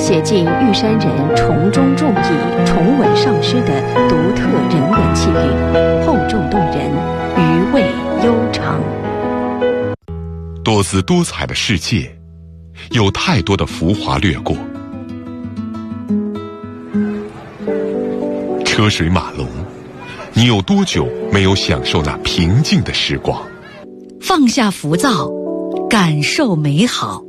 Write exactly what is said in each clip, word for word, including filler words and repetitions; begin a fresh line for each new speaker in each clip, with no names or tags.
写尽玉山人重中重义、重稳上师的独特人文气韵，厚重动人，余味悠长。
多姿多彩的世界，有太多的浮华掠过，车水马龙，你有多久没有享受那平静的时光？
放下浮躁，感受美好。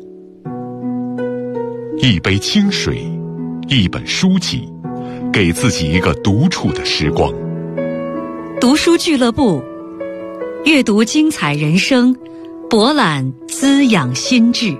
一杯清水，一本书籍，给自己一个独处的时光。
读书俱乐部，阅读精彩人生，博览滋养心智。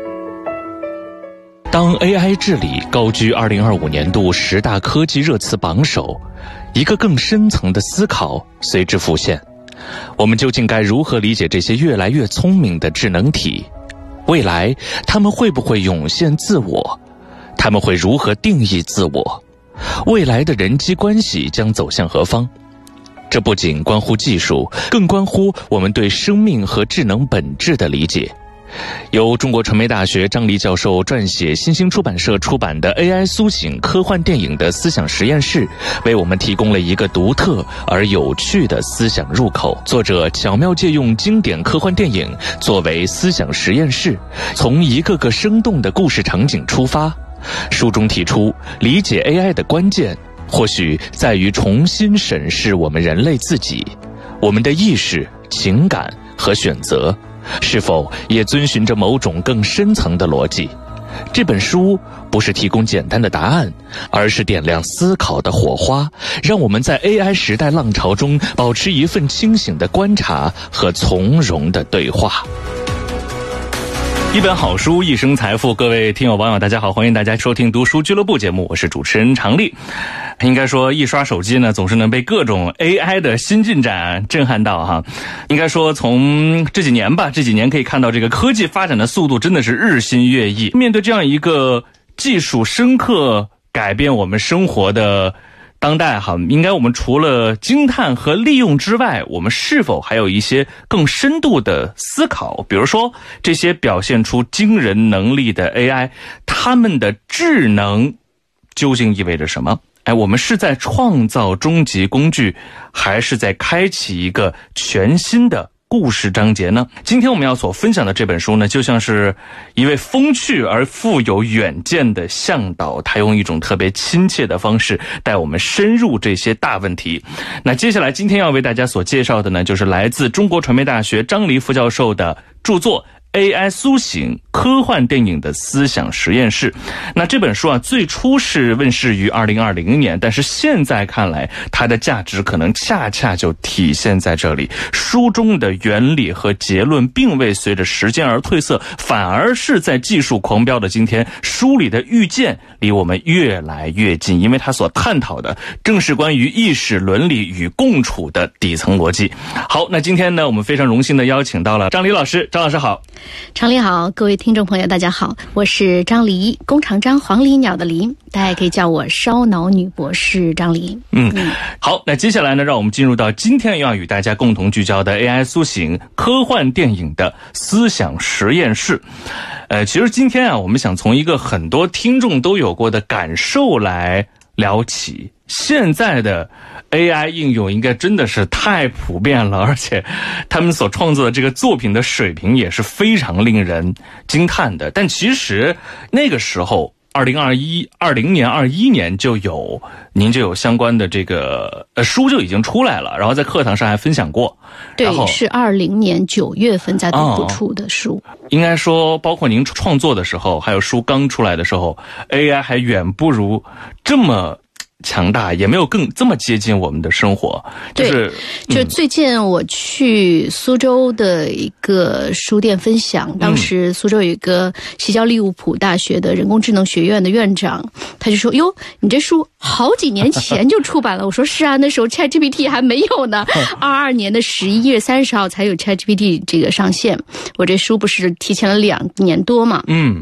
当 A I 治理高居二零二五年度十大科技热词榜首，一个更深层的思考随之浮现：我们究竟该如何理解这些越来越聪明的智能体？未来他们会不会涌现自我？他们会如何定义自我？未来的人际关系将走向何方？这不仅关乎技术，更关乎我们对生命和智能本质的理解。由中国传媒大学张黎教授撰写，新兴出版社出版的 A I 苏醒科幻电影的思想实验室，为我们提供了一个独特而有趣的思想入口。作者巧妙借用经典科幻电影作为思想实验室，从一个个生动的故事场景出发。书中提出，理解 A I 的关键或许在于重新审视我们人类自己，我们的意识、情感和选择是否也遵循着某种更深层的逻辑？这本书不是提供简单的答案，而是点亮思考的火花，让我们在 A I 时代浪潮中保持一份清醒的观察和从容的对话。一本好书，一生财富。各位听友网友大家好，欢迎大家收听读书俱乐部节目，我是主持人常丽。应该说一刷手机呢，总是能被各种 A I 的新进展震撼到哈。应该说从这几年吧，这几年可以看到这个科技发展的速度真的是日新月异。面对这样一个技术深刻改变我们生活的当代哈，应该我们除了惊叹和利用之外，我们是否还有一些更深度的思考？比如说这些表现出惊人能力的 A I， 它们的智能究竟意味着什么？哎，我们是在创造终极工具，还是在开启一个全新的故事章节呢？今天我们要所分享的这本书呢，就像是一位风趣而富有远见的向导，他用一种特别亲切的方式带我们深入这些大问题。那接下来今天要为大家所介绍的呢，就是来自中国传媒大学张黎副教授的著作A I 苏醒科幻电影的思想实验室。那这本书啊，最初是问世于二零二零年，但是现在看来，它的价值可能恰恰就体现在这里。书中的原理和结论并未随着时间而褪色，反而是在技术狂飙的今天，书里的预见离我们越来越近，因为它所探讨的正是关于意识、伦理与共处的底层逻辑。好，那今天呢，我们非常荣幸的邀请到了张黎老师。张老师好。
常黎好，各位听众朋友大家好，我是张黎，弓长张，黄鹂鸟的黎，大家也可以叫我烧脑女博士张黎。
嗯，好，那接下来呢，让我们进入到今天要与大家共同聚焦的 A I 苏醒科幻电影的思想实验室。呃，其实今天啊，我们想从一个很多听众都有过的感受来聊起。现在的 A I 应用应该真的是太普遍了，而且他们所创作的这个作品的水平也是非常令人惊叹的。但其实那个时候二零二一、二零年、二一年就有，您就有相关的这个呃书就已经出来了，然后在课堂上还分享过。
对，是二零年九月份在读书出的书。
哦，应该说，包括您创作的时候，还有书刚出来的时候 ，A I 还远不如这么强大，也没有更这么接近我们的生活。就是
对，就最近我去苏州的一个书店分享，当时苏州有一个西交利物浦大学的人工智能学院的院长，他就说：“哟，你这书好几年前就出版了。”我说：“是啊，那时候 ChatGPT 还没有呢，二二年的十一月三十号才有 ChatGPT 这个上线。我这书不是提前了两年多嘛？”嗯。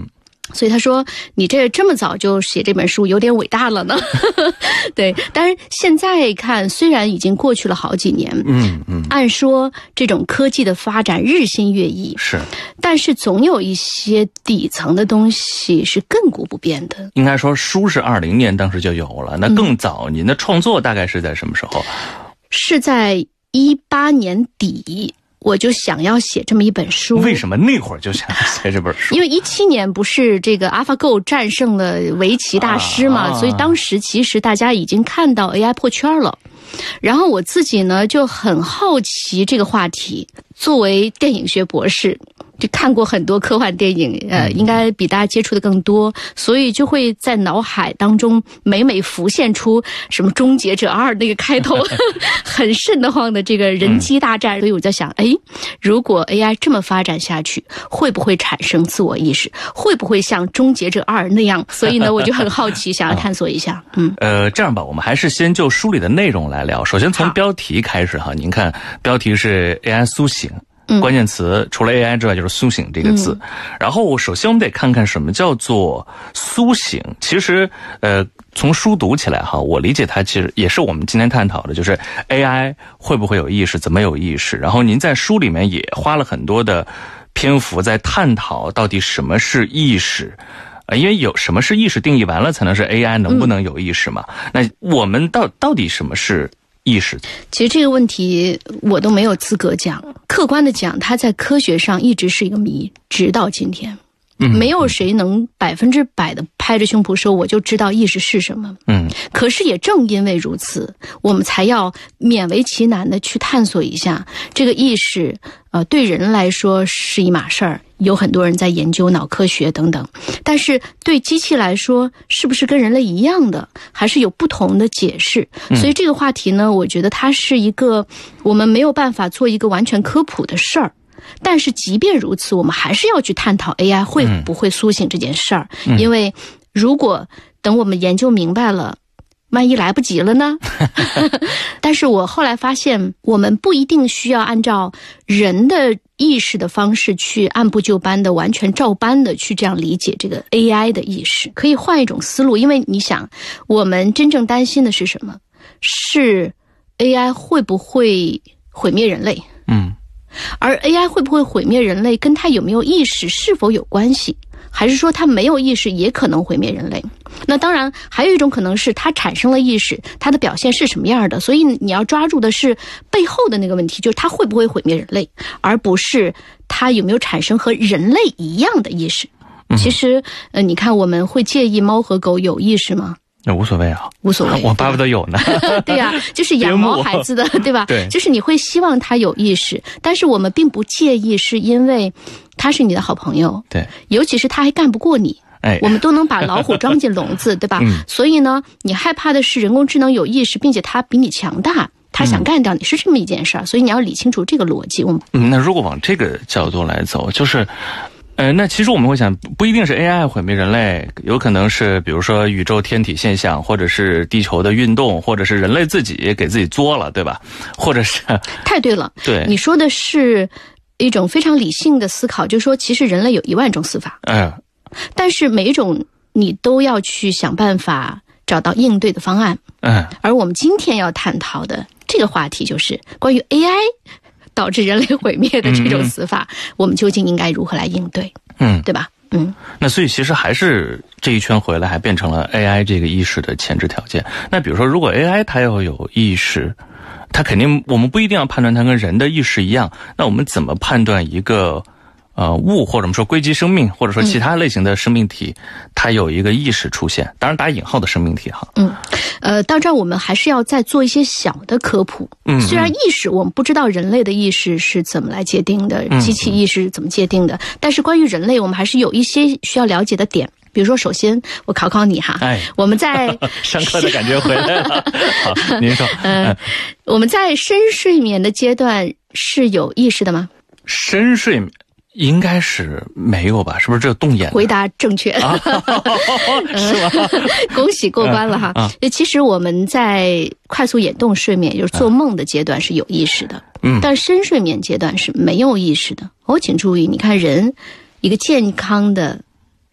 所以他说你这这么早就写这本书有点伟大了呢。对，但是现在看虽然已经过去了好几年，
嗯嗯，
按说这种科技的发展日新月异，
是，
但是总有一些底层的东西是亘古不变的。
应该说书是二零年当时就有了，那更早、嗯、您的创作大概是在什么时候？
是在一八年底，我就想要写这么一本书。
为什么那会儿就想写这本书？
因为一七年不是这个 AlphaGo 战胜了围棋大师嘛、啊，所以当时其实大家已经看到 A I 破圈了。然后我自己呢就很好奇这个话题，作为电影学博士，就看过很多科幻电影，呃，应该比大家接触的更多，所以就会在脑海当中每每浮现出什么《终结者二》那个开头很瘆得慌的这个人机大战，所以我在想，哎，如果 A I 这么发展下去，会不会产生自我意识？会不会像《终结者二》那样？所以呢，我就很好奇，想要探索一下。嗯，呃，
这样吧，我们还是先就书里的内容来聊。首先从标题开始哈，您看标题是 A I 苏醒。关键词除了 A I 之外就是苏醒这个字、嗯、然后首先我们得看看什么叫做苏醒。其实呃，从书读起来哈，我理解它其实也是我们今天探讨的，就是 A I 会不会有意识，怎么有意识。然后您在书里面也花了很多的篇幅在探讨到底什么是意识，因为有什么是意识定义完了才能是 A I 能不能有意识嘛、嗯、那我们到到底什么是意识？
其实这个问题我都没有资格讲，客观的讲，它在科学上一直是一个谜，直到今天。嗯，没有谁能百分之百的拍着胸脯说我就知道意识是什么。嗯，可是也正因为如此，我们才要勉为其难的去探索一下这个意识。呃，对人来说是一码事儿，有很多人在研究脑科学等等，但是对机器来说，是不是跟人类一样的，还是有不同的解释？所以这个话题呢，我觉得它是一个我们没有办法做一个完全科普的事儿。但是即便如此，我们还是要去探讨 A I 会不会苏醒这件事儿、嗯、因为如果等我们研究明白了，万一来不及了呢？但是我后来发现，我们不一定需要按照人的意识的方式去按部就班的完全照搬的去这样理解这个 A I 的意识，可以换一种思路。因为你想，我们真正担心的是什么？是 A I 会不会毁灭人类？嗯，而 A I 会不会毁灭人类跟它有没有意识是否有关系？还是说它没有意识也可能毁灭人类？那当然还有一种可能是它产生了意识，它的表现是什么样的？所以你要抓住的是背后的那个问题，就是它会不会毁灭人类，而不是它有没有产生和人类一样的意识。其实呃，你看我们会介意猫和狗有意识吗？
那无所谓啊，
无所谓，
我巴不得有呢。
对呀、啊，就是养毛孩子的，对吧？
对，
就是你会希望他有意识，但是我们并不介意，是因为他是你的好朋友。
对，
尤其是他还干不过你。
哎，
我们都能把老虎装进笼子，对吧？嗯。所以呢，你害怕的是人工智能有意识，并且它比你强大，它想干掉你，是这么一件事儿、嗯。所以你要理清楚这个逻辑。我们
嗯，那如果往这个角度来走，就是。呃，那其实我们会想，不一定是 A I 毁灭人类，有可能是比如说宇宙天体现象，或者是地球的运动，或者是人类自己给自己作了，对吧？或者是
太对了，
对，
你说的是一种非常理性的思考，就是说其实人类有一万种死法，嗯，但是每一种你都要去想办法找到应对的方案，嗯，而我们今天要探讨的这个话题就是关于 A I。导致人类毁灭的这种死法、嗯、我们究竟应该如何来应对？嗯，对吧？嗯，
那所以其实还是这一圈回来，还变成了 A I 这个意识的前置条件。那比如说，如果 A I 它要有意识，它肯定我们不一定要判断它跟人的意识一样。那我们怎么判断一个呃物，或者我们说硅基生命，或者说其他类型的生命体，嗯、它有一个意识出现？当然打引号的生命体哈。
嗯，呃，到这儿我们还是要再做一些小的科普。嗯，虽然意识我们不知道人类的意识是怎么来界定的，机器意识是怎么界定的，嗯、但是关于人类，我们还是有一些需要了解的点。比如说，首先我考考你哈，
哎，
我们在
上课的感觉回来了。好，您说，
呃，我们在深睡眠的阶段是有意识的吗？
深睡眠。应该是没有吧？是不是这个动眼？
回答正确，啊、
是吗？
恭喜过关了哈！啊、其实我们在快速眼动睡眠，也就是做梦的阶段是有意识的，嗯，但深睡眠阶段是没有意识的。哦，请注意，你看人一个健康的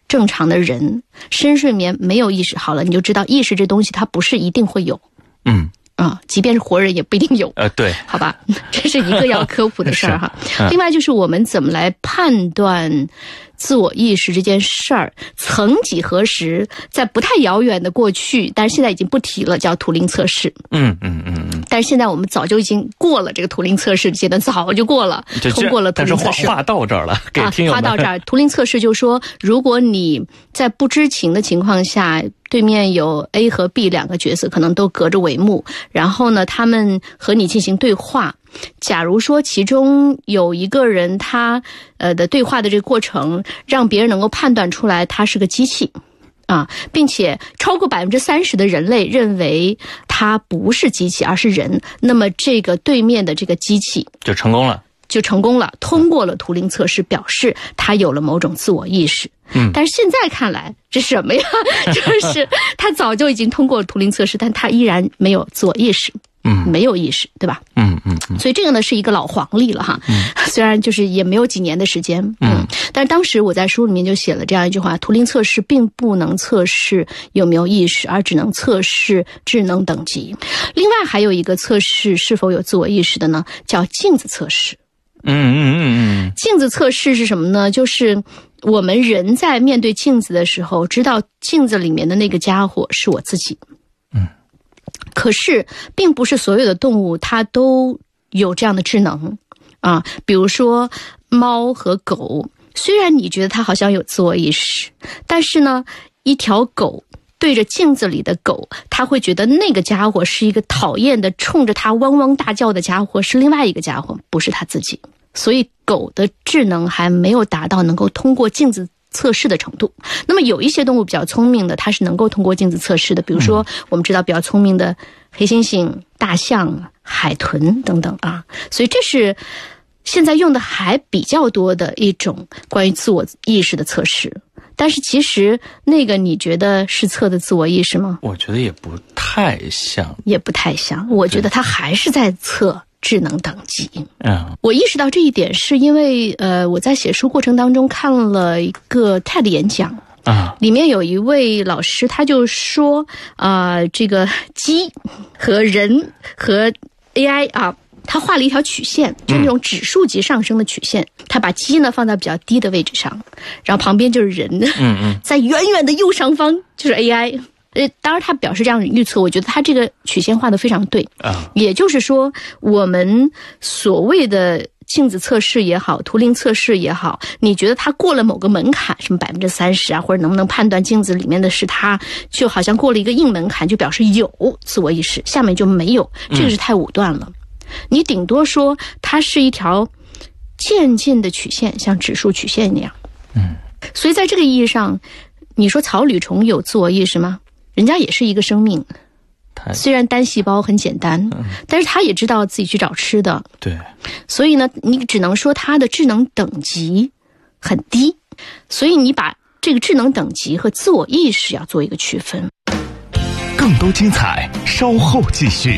正常的人，深睡眠没有意识，好了，你就知道意识这东西它不是一定会有。
嗯。
啊，即便是活人也不一定有。
呃，对，
好吧，这是一个要科普的事儿哈。嗯、另外就是我们怎么来判断自我意识这件事儿，曾几何时，在不太遥远的过去，但是现在已经不提了，叫图灵测试。
嗯嗯嗯嗯。
但是现在我们早就已经过了这个图灵测试阶段，早就过了，通过了图灵测试。
但是话到这儿了，给听友们。
啊，话到这儿，图灵测试就是说，如果你在不知情的情况下，对面有 A 和 B 两个角色，可能都隔着帷幕，然后呢，他们和你进行对话。假如说其中有一个人他呃的对话的这个过程，让别人能够判断出来他是个机器啊，并且超过百分之三十的人类认为他不是机器而是人，那么这个对面的这个机器
就成功了。
就成功了，通过了图灵测试，表示他有了某种自我意识。
嗯，
但是现在看来，这什么呀？就是他早就已经通过了图灵测试，但他依然没有自我意识。
嗯，
没有意识，对吧？
嗯嗯嗯。
所以这个呢是一个老黄历了哈。嗯。虽然就是也没有几年的时间。
嗯。
嗯但是当时我在书里面就写了这样一句话：图灵测试并不能测试有没有意识，而只能测试智能等级。另外还有一个测试是否有自我意识的呢，叫镜子测试。
嗯嗯嗯嗯。
镜子测试是什么呢？就是我们人在面对镜子的时候，知道镜子里面的那个家伙是我自己。
嗯。
可是并不是所有的动物它都有这样的智能啊，比如说猫和狗，虽然你觉得它好像有自我意识，但是呢，一条狗对着镜子里的狗，它会觉得那个家伙是一个讨厌的冲着它汪汪大叫的家伙，是另外一个家伙，不是它自己。所以狗的智能还没有达到能够通过镜子测试的程度。那么有一些动物比较聪明的，它是能够通过镜子测试的，比如说我们知道比较聪明的黑猩猩、大象、海豚等等啊。所以这是现在用的还比较多的一种关于自我意识的测试。但是其实那个你觉得是测的自我意识吗？
我觉得也不太像，
也不太像。我觉得它还是在测智能等级。
嗯，
我意识到这一点是因为呃我在写书过程当中看了一个 T E D 演讲
啊，
里面有一位老师他就说啊、呃，这个鸡和人和 A I 啊，他画了一条曲线，就那种指数级上升的曲线。他把鸡呢放在比较低的位置上，然后旁边就是人，
嗯嗯，
在远远的右上方就是 A I。呃，当然他表示这样的预测，我觉得他这个曲线画得非常对
啊。
也就是说，我们所谓的镜子测试也好，图灵测试也好，你觉得他过了某个门槛，什么百分之三十啊，或者能不能判断镜子里面的是他，就好像过了一个硬门槛，就表示有自我意识，下面就没有，这个是太武断了。你顶多说它是一条渐进的曲线，像指数曲线那样。
嗯，
所以在这个意义上，你说草履虫有自我意识吗？人家也是一个生命，虽然单细胞很简单，嗯、但是他也知道自己去找吃的。
对，
所以呢，你只能说他的智能等级很低，所以你把这个智能等级和自我意识要做一个区分。
更多精彩，稍后继续。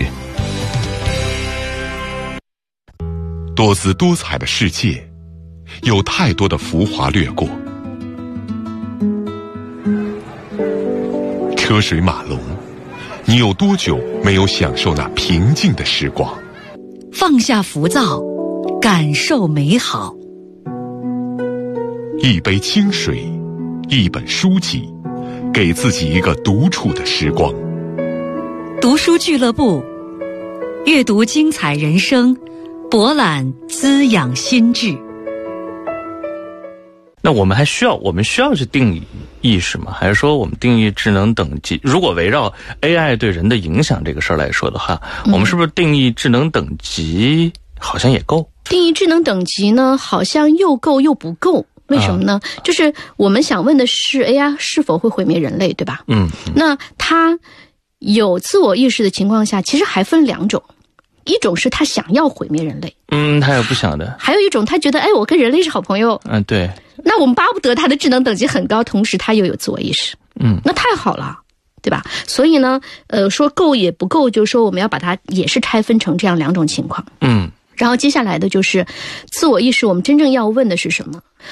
多姿多彩的世界，有太多的浮华掠过。车水马龙，你有多久没有享受那平静的时光？
放下浮躁，感受美好。
一杯清水，一本书籍，给自己一个独处的时光。
读书俱乐部，阅读精彩人生，博览滋养心智。
那我们还需要我们需要去定义意识吗？还是说我们定义智能等级？如果围绕 A I 对人的影响这个事儿来说的话，嗯、我们是不是定义智能等级好像也够？
定义智能等级呢，好像又够又不够。为什么呢？啊、就是我们想问的是 A I 是否会毁灭人类，对吧？
嗯。
那它有自我意识的情况下，其实还分两种。一种是他想要毁灭人类，
嗯，他也不想的；
还有一种他觉得，哎，我跟人类是好朋友，
嗯，对。
那我们巴不得他的智能等级很高，同时他又有自我意识，
嗯，
那太好了，对吧？所以呢，呃，说够也不够，就是说我们要把它也是拆分成这样两种情况，
嗯。
然后接下来的就是自我意识，我们真正要问的是什么？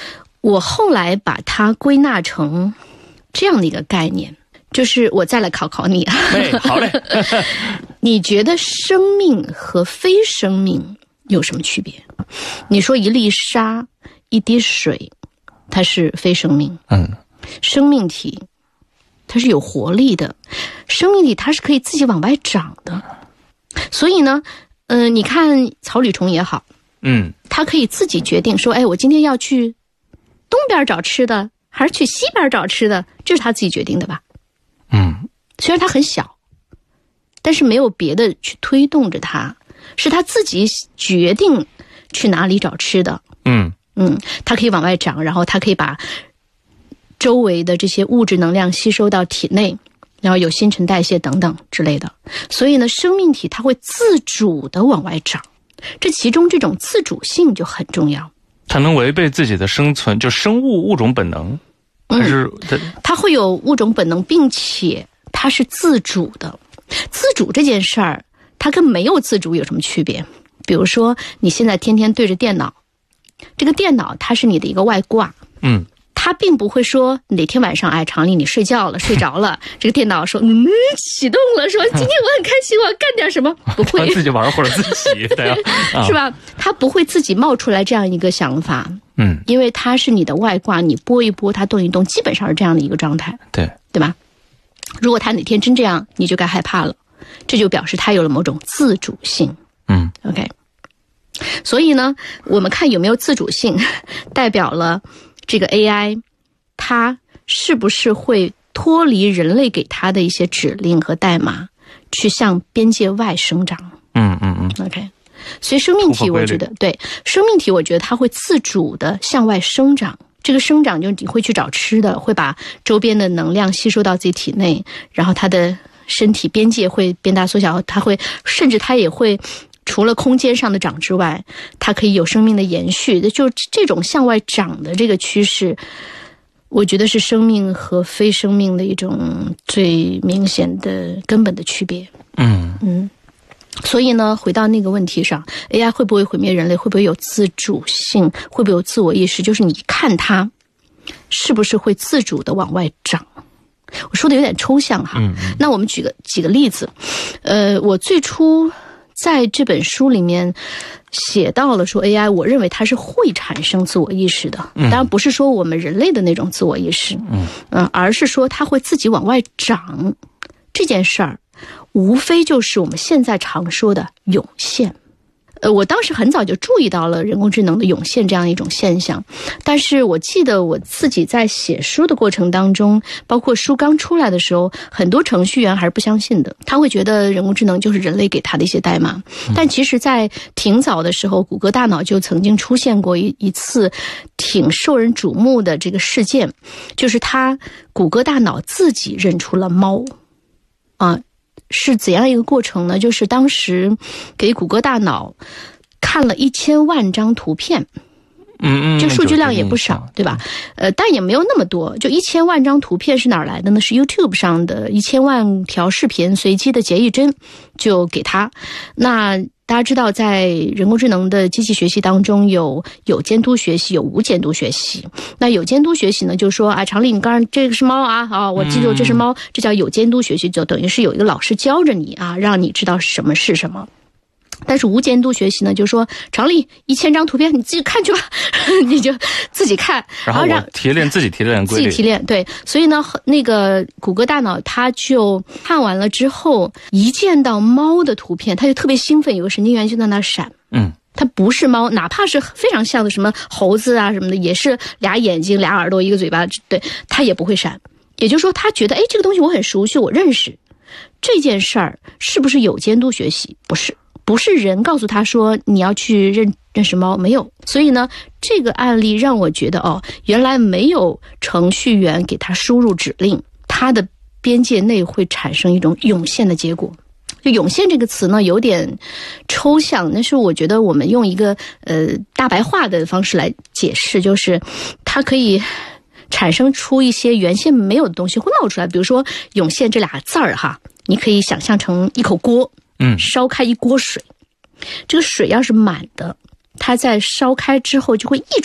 我后来把它归纳成这样的一个概念，就是我再来考考你啊。
哎，好嘞。
你觉得生命和非生命有什么区别？你说一粒沙、一滴水，它是非生命。
嗯，
生命体它是有活力的，生命体它是可以自己往外长的。所以呢，嗯、呃，你看草履虫也好，
嗯，
它可以自己决定说，哎，我今天要去东边找吃的，还是去西边找吃的，这是它自己决定的吧？
嗯，
虽然它很小，但是没有别的去推动着它，是它自己决定去哪里找吃的。
嗯
嗯，它可以往外长，然后它可以把周围的这些物质能量吸收到体内，然后有新陈代谢等等之类的。所以呢，生命体它会自主的往外长，这其中这种自主性就很重要。
它能违背自己的生存，就生物物种本能，还是它、
嗯、它会有物种本能，并且它是自主的。自主这件事儿，它跟没有自主有什么区别？比如说，你现在天天对着电脑，这个电脑它是你的一个外挂，
嗯，
它并不会说哪天晚上，哎，常理你睡觉了，睡着了，这个电脑说嗯启动了，说今天我很开心，我要干点什么，不会，
自己玩会儿自己，对啊，
是吧？它不会自己冒出来这样一个想法，
嗯，
因为它是你的外挂，你拨一拨，它动一动，基本上是这样的一个状态，
对，
对吧？如果它哪天真这样，你就该害怕了，这就表示它有了某种自主性，
嗯
，OK。所以呢，我们看有没有自主性，代表了这个 A I 它是不是会脱离人类给它的一些指令和代码，去向边界外生长。
嗯嗯嗯
OK， 所以生命体我觉得对生命体，我觉得它会自主的向外生长。这个生长就你会去找吃的，会把周边的能量吸收到自己体内，然后它的身体边界会变大缩小，它会甚至它也会除了空间上的长之外，它可以有生命的延续。就这种向外长的这个趋势，我觉得是生命和非生命的一种最明显的根本的区别。
嗯
嗯，所以呢，回到那个问题上 ，A I 会不会毁灭人类？会不会有自主性？会不会有自我意识？就是你看它是不是会自主的往外长？我说的有点抽象哈。
嗯，
那我们举个几个例子。呃，我最初在这本书里面写到了说 A I， 我认为它是会产生自我意识的，当然不是说我们人类的那种自我意识，嗯、呃，而是说它会自己往外长。这件事儿，无非就是我们现在常说的涌现。呃，我当时很早就注意到了人工智能的涌现这样一种现象，但是我记得我自己在写书的过程当中，包括书刚出来的时候，很多程序员还是不相信的，他会觉得人工智能就是人类给他的一些代码。但其实在挺早的时候，谷歌大脑就曾经出现过一一次挺受人瞩目的这个事件，就是他谷歌大脑自己认出了猫啊。是怎样一个过程呢？就是当时给谷歌大脑看了一千万张图片，
嗯嗯，
这数据量也不少，对吧？呃，但也没有那么多，就一千万张图片是哪儿来的呢？是 YouTube 上的一千万条视频随机的截一帧就给他。那大家知道，在人工智能的机器学习当中，有有监督学习，有无监督学习。那有监督学习呢，就是说啊，常理，你刚才这个是猫啊，啊，我记住这是猫，嗯、这叫有监督学习，就等于是有一个老师教着你啊，让你知道什么是什么。但是无监督学习呢，就是说常理一千张图片你自己看去吧，你就自己看，
然后让提炼自己提炼规律，
自己提炼。对，所以呢，那个谷歌大脑它就看完了之后，一见到猫的图片，它就特别兴奋，有个神经元就在那闪。
嗯，
它不是猫，哪怕是非常像的什么猴子啊什么的，也是俩眼睛、俩耳朵、一个嘴巴，对，它也不会闪。也就是说，他觉得，哎，这个东西我很熟悉，我认识。这件事儿是不是有监督学习？不是。不是人告诉他说你要去认认识猫，没有。所以呢，这个案例让我觉得哦，原来没有程序员给他输入指令，他的边界内会产生一种涌现的结果。就涌现这个词呢，有点抽象，但是我觉得我们用一个呃大白话的方式来解释，就是它可以产生出一些原先没有的东西会冒出来。比如说涌现这俩字儿哈，你可以想象成一口锅。
嗯，
烧开一锅水，这个水要是满的，它在烧开之后就会溢出来。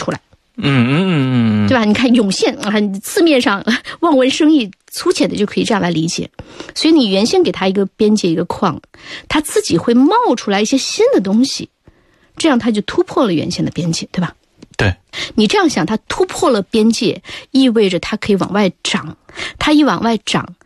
嗯嗯嗯嗯，
对吧？你看涌现啊，字面上望文生义，粗浅的就可以这样来理解。所以你原先给他一个边界一个框，他自己会冒出来一些新的东西，这样他就突破了原先的边界，对吧？
对，
你这样想，他突破了边界，意味着他可以往外长，他一往外长，